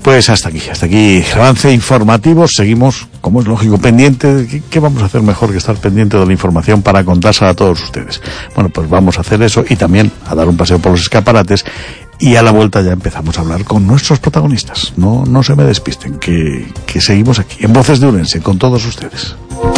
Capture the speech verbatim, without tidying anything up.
Pues hasta aquí, hasta aquí el avance informativo. Seguimos, como es lógico, pendiente de qué, qué vamos a hacer mejor que estar pendiente de la información para contársela a todos ustedes. Bueno, pues vamos a hacer eso y también a dar un paseo por los escaparates, y a la vuelta ya empezamos a hablar con nuestros protagonistas. No, no se me despisten, que, que seguimos aquí, en Voces de Ourense, con todos ustedes.